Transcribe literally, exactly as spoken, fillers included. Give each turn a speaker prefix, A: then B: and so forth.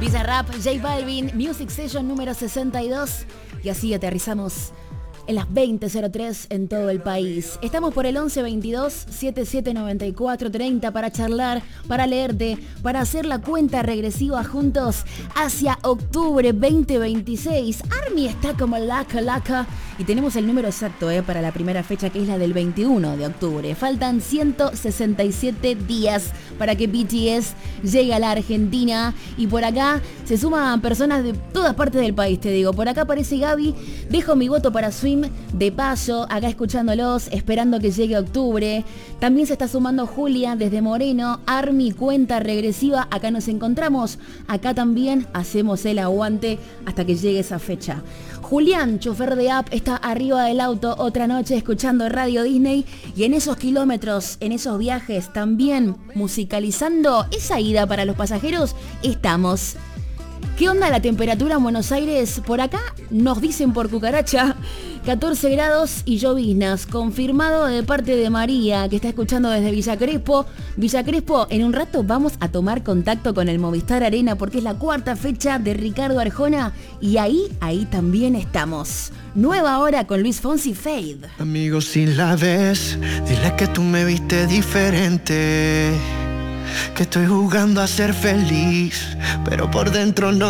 A: Bizarrap, J Balvin, Music Session número sesenta y dos. Y así aterrizamos en las veinte cero tres en todo el país. Estamos por el once veintidós setenta y siete noventa y cuatro treinta para charlar, para leerte, para hacer la cuenta regresiva juntos hacia octubre veinte veintiséis. Army está como laca laca y tenemos el número exacto eh, para la primera fecha, que es la del veintiuno de octubre. Faltan ciento sesenta y siete días para que B T S llegue a la Argentina y por acá se suman personas de todas partes del país, te digo. Por acá aparece Gaby, dejo mi voto para Swim de paso, acá escuchándolos, esperando que llegue octubre. También se está sumando Julia desde Moreno. Army, cuenta regresiva, acá nos encontramos. Acá también hacemos el aguante hasta que llegue esa fecha. Julián, chofer de app, está arriba del auto otra noche escuchando Radio Disney y en esos kilómetros, en esos viajes, también musicalizando esa ida para los pasajeros, estamos. ¿Qué onda la temperatura en Buenos Aires? Por acá nos dicen por cucaracha catorce grados y lloviznas. Confirmado de parte de María, que está escuchando desde Villa Crespo. Villa Crespo, en un rato vamos a tomar contacto con el Movistar Arena porque es la cuarta fecha de Ricardo Arjona. Y ahí, ahí también estamos. Nueva hora con Luis Fonsi, Fade.
B: Amigo, si la ves, dile que tú me viste diferente. Que estoy jugando a ser feliz, pero por dentro no.